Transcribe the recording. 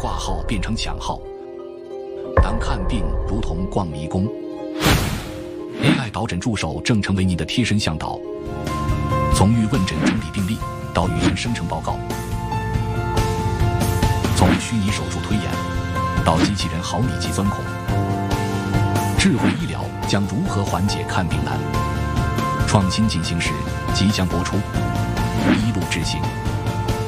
挂号变成抢号。当看病如同逛迷宫。AI 导诊助手正成为您的贴身向导，从预问诊整理病历到语言生成报告，从虚拟手术推演到机器人毫米级钻孔，智慧医疗将如何缓解看病难？创新进行时即将播出，一路之行。